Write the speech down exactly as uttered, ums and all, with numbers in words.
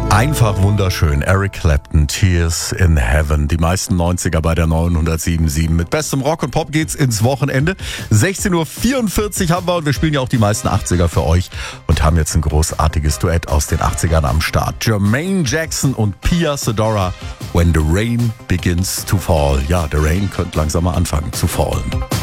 Einfach wunderschön. Eric Clapton, Tears in Heaven. Die meisten neunziger bei der neunhundertsieben Komma sieben. Mit bestem Rock und Pop geht's ins Wochenende. sechzehn Uhr vierundvierzig haben wir und wir spielen ja auch die meisten achtziger für euch und haben jetzt ein großartiges Duett aus den achtzigern am Start. Jermaine Jackson und Pia Sedora. When the Rain Begins to Fall. Ja, the Rain könnte langsam mal anfangen zu fallen.